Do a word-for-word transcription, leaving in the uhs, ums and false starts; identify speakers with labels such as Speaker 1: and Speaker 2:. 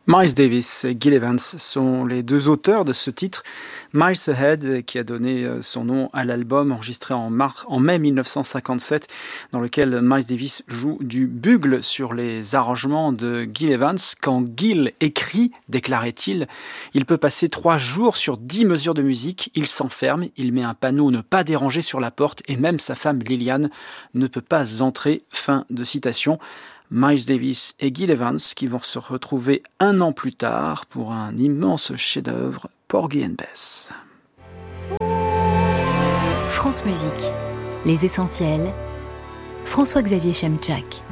Speaker 1: Miles Davis et Gil Evans sont les deux auteurs de ce titre, Miles Ahead, qui a donné son nom à l'album enregistré en, mar- en mai dix-neuf cent cinquante-sept, dans lequel Miles Davis joue du bugle sur les arrangements de Gil Evans. Quand Gil écrit, déclarait-il, il peut passer trois jours sur dix mesures de musique, il s'enferme, il met un panneau ne pas déranger sur la porte et même sa femme Liliane ne peut pas entrer. Fin de citation. Miles Davis et Gil Evans qui vont se retrouver un an plus tard pour un immense chef-d'œuvre, Porgy and Bess.
Speaker 2: France Musique, les essentiels, François-Xavier Chemchak.